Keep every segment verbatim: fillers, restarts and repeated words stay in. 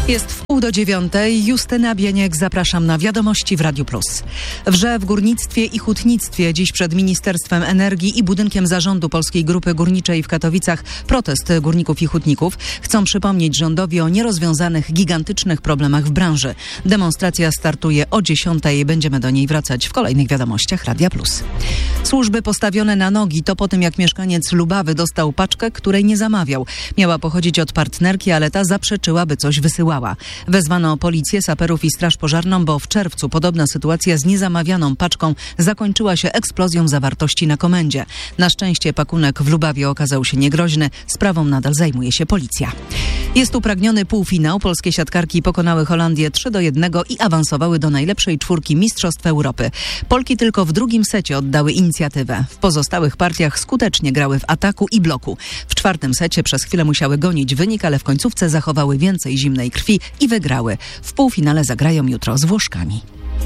Jest w pół do dziewiątej. Justyna Bieniek, zapraszam na Wiadomości w Radiu Plus. Wrze w górnictwie i hutnictwie. Dziś przed Ministerstwem Energii i budynkiem zarządu Polskiej Grupy Górniczej w Katowicach protest górników i hutników. Chcą przypomnieć rządowi o nierozwiązanych, gigantycznych problemach w branży. Demonstracja startuje o dziesiątej. Będziemy do niej wracać w kolejnych Wiadomościach Radia Plus. Służby postawione na nogi to po tym, jak mieszkaniec Lubawy dostał paczkę, której nie zamawiał. Miała pochodzić od partnerki, ale ta zaprzeczyła, by coś wysyłała. Wezwano policję, saperów i straż pożarną, bo w czerwcu podobna sytuacja z niezamawianą paczką zakończyła się eksplozją zawartości na komendzie. Na szczęście pakunek w Lubawie okazał się niegroźny. Sprawą nadal zajmuje się policja. Jest upragniony półfinał. Polskie siatkarki pokonały Holandię trzy do jednego i awansowały do najlepszej czwórki Mistrzostw Europy. Polki tylko w drugim secie oddały inicjatywę. W pozostałych partiach skutecznie grały w ataku i bloku. W czwartym secie przez chwilę musiały gonić wynik, ale w końcówce zachowały więcej zimnej krwi i wygrały. W półfinale zagrają jutro z Włoszkami.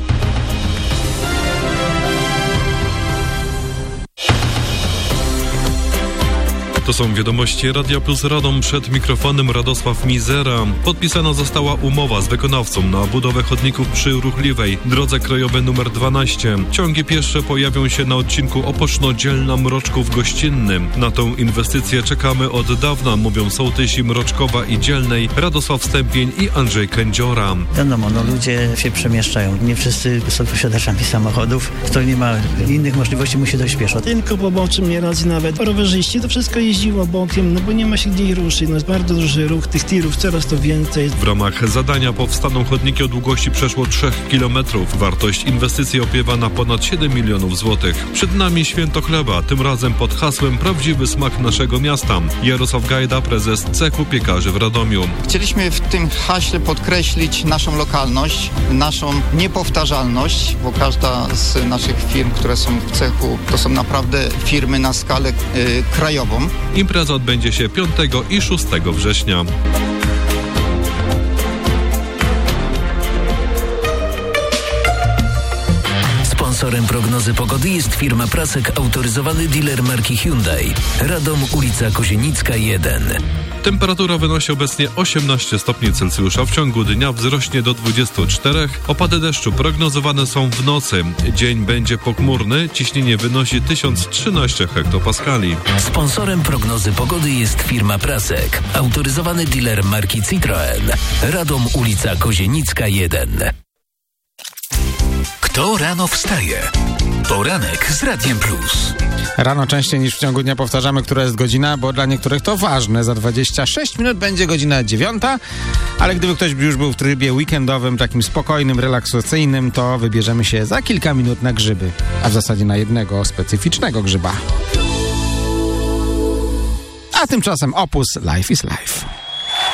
To są Wiadomości Radia Plus Radom. Przed mikrofonem Radosław Mizera. Podpisana została umowa z wykonawcą na budowę chodników przy ruchliwej drodze krajowej numer dwanaście. Ciągi piesze pojawią się na odcinku Opoczno-Dzielna-Mroczków-Gościnny. Na tą inwestycję czekamy od dawna, mówią sołtysi Mroczkowa i Dzielnej Radosław Stępień i Andrzej Kędziora. Wiadomo, no ludzie się przemieszczają. Nie wszyscy są posiadaczami samochodów. Kto nie ma innych możliwości, musi dojść pieszo. Tylko poboczem nieraz nawet rowerzyści to wszystko jeździło bokiem, no bo nie ma się gdzie ruszyć. No jest bardzo duży ruch tych tirów, coraz to więcej. W ramach zadania powstaną chodniki o długości przeszło trzech kilometrów. Wartość inwestycji opiewa na ponad siedem milionów złotych. Przed nami święto chleba, tym razem pod hasłem Prawdziwy smak naszego miasta. Jarosław Gajda, prezes cechu piekarzy w Radomiu. Chcieliśmy w tym haśle podkreślić naszą lokalność, naszą niepowtarzalność, bo każda z naszych firm, które są w cechu, to są naprawdę firmy na skalę y, krajową. Impreza odbędzie się piątego i szóstego września. Sponsorem prognozy pogody jest firma Prasek, autoryzowany dealer marki Hyundai. Radom, ulica Kozienicka jeden. Temperatura wynosi obecnie osiemnaście stopni Celsjusza. W ciągu dnia wzrośnie do dwudziestu czterech. Opady deszczu prognozowane są w nocy. Dzień będzie pochmurny. Ciśnienie wynosi tysiąc trzynaście hektopaskali. Sponsorem prognozy pogody jest firma Prasek, autoryzowany dealer marki Citroen. Radom, ulica Kozienicka jeden. Kto rano wstaje? Poranek z Radiem Plus. Rano częściej niż w ciągu dnia powtarzamy, która jest godzina, bo dla niektórych to ważne. Za dwadzieścia sześć minut będzie godzina dziewiąta, ale gdyby ktoś już był w trybie weekendowym, takim spokojnym, relaksacyjnym, to wybierzemy się za kilka minut na grzyby, a w zasadzie na jednego specyficznego grzyba. A tymczasem opus Life is Life.